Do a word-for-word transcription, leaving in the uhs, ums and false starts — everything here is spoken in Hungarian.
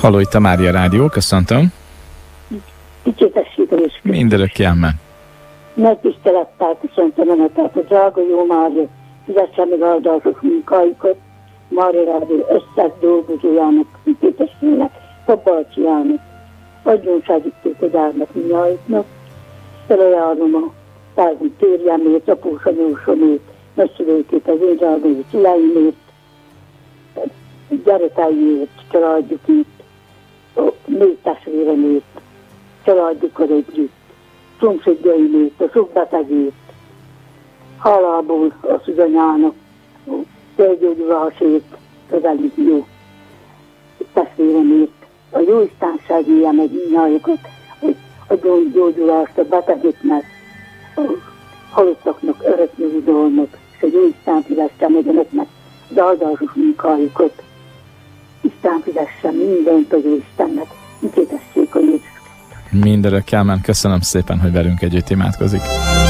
Halló, itt a Mária Rádió, köszöntöm. Dicsétessék a és Mindörökké amen. Nagy tisztelettel köszöntöm Önöket, a drága jó Mária, fizesse meg áldásos munkáikat, Mária Rádió összes dolgozójának, Dicsétessének, Szabbalcsiának, adjon segítségedárnak mindjájuknak, felajánlom a tárgyi térjemét, apósanyósomét, nagyszülőkét, az én drága szüleimét, gyerekeiért, családjukét, a négy testvéremét, családjukkal együtt, szomszédjaimét, a sok betegét, hálából a szüzanyának, a felgyógyulásért, közelít jó testvéremért, a Jóisten segélye meg mindnyájukat, hogy adjon gyógyulást a betegeknek, a halottaknak, örök nyugodalmat, és a Jóisten fizesse meg önöknek az áldásos munkájukat. Isten fizessen mindent az Istennek, dicsértessék a Jézus Krisztus. Mindörökké amen. Köszönöm szépen, hogy velünk együtt imádkozik.